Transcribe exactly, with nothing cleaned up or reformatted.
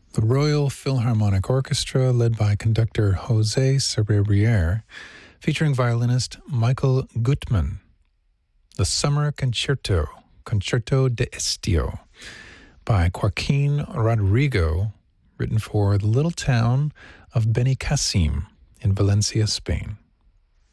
the Royal Philharmonic Orchestra, led by conductor José Serrurier, featuring violinist Michael Gutmann. The Summer Concerto, Concerto de Estio, by Joaquin Rodrigo, written for the little town of Benicassim in Valencia, Spain.